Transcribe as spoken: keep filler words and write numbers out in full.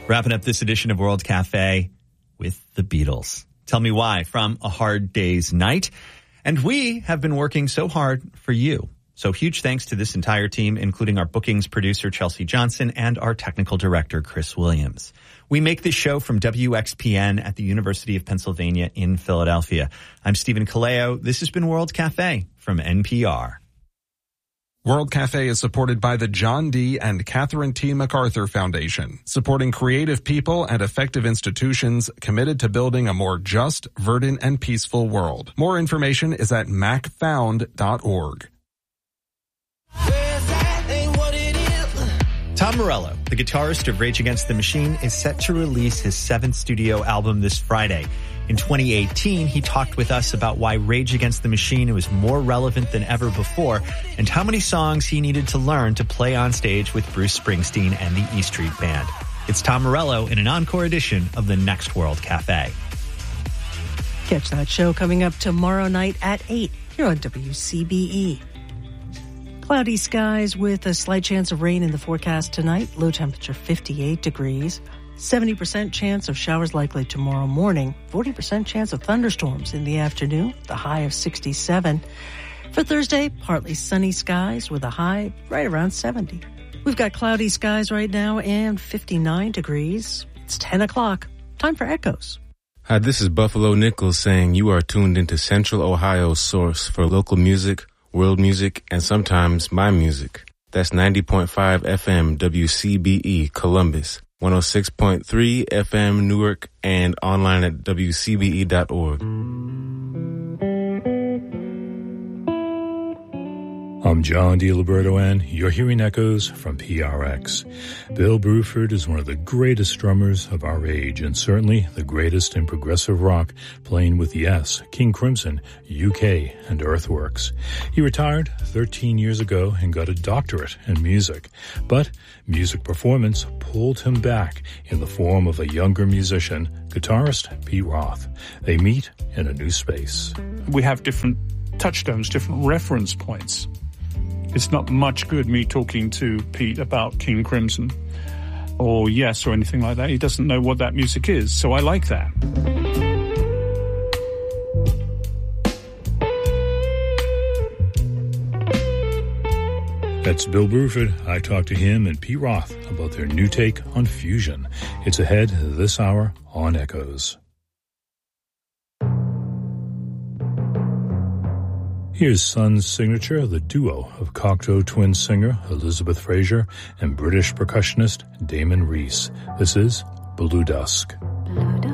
Wrapping up this edition of World Cafe with the Beatles. Tell Me Why from A Hard Day's Night. And we have been working so hard for you. So huge thanks to this entire team, including our bookings producer, Chelsea Johnson, and our technical director, Chris Williams. We make this show from W X P N at the University of Pennsylvania in Philadelphia. I'm Stephen Kaleo. This has been World Cafe from N P R. World Cafe is supported by the John D. and Catherine T. MacArthur Foundation, supporting creative people and effective institutions committed to building a more just, verdant, and peaceful world. More information is at mac found dot org. Tom Morello, the guitarist of Rage Against the Machine, is set to release his seventh studio album this Friday. In twenty eighteen, he talked with us about why Rage Against the Machine was more relevant than ever before and how many songs he needed to learn to play on stage with Bruce Springsteen and the E Street Band. It's Tom Morello in an encore edition of the Next World Cafe. Catch that show coming up tomorrow night at eight here on W C B E. Cloudy skies with a slight chance of rain in the forecast tonight. Low temperature fifty-eight degrees. seventy percent chance of showers likely tomorrow morning. forty percent chance of thunderstorms in the afternoon. The high of sixty-seven. For Thursday, partly sunny skies with a high right around seventy. We've got cloudy skies right now and fifty-nine degrees. It's ten o'clock. Time for Echoes. Hi, this is Buffalo Nichols saying you are tuned into Central Ohio's source for local music, world music, and sometimes my music. That's ninety point five F M W C B E Columbus, one oh six point three F M Newark, and online at W C B E dot org. I'm John DiLiberto, and you're hearing Echoes from P R X. Bill Bruford is one of the greatest drummers of our age, and certainly the greatest in progressive rock, playing with Yes, King Crimson, U K, and Earthworks. He retired thirteen years ago and got a doctorate in music, but music performance pulled him back in the form of a younger musician, guitarist Pete Roth. They meet in a new space. We have different touchstones, different reference points. It's not much good me talking to Pete about King Crimson or Yes or anything like that. He doesn't know what that music is, so I like that. That's Bill Bruford. I talked to him and Pete Roth about their new take on fusion. It's ahead this hour on Echoes. Here's Sun's Signature, the duo of Cocteau Twins singer Elizabeth Fraser and British percussionist Damon Rees. This is Blue Dusk. Blue Dusk.